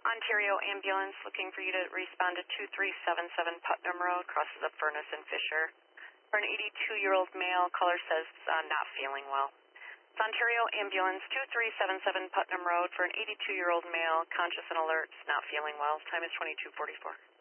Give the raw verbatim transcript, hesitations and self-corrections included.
Ontario Ambulance, looking for you to respond to two three seven seven Putnam Road, crosses up Furnace and Fisher. For an eighty-two-year-old male, caller says uh, not feeling well. It's Ontario Ambulance, two three seven seven Putnam Road, for an eighty-two-year-old male, conscious and alert, not feeling well. Time is twenty-two forty-four.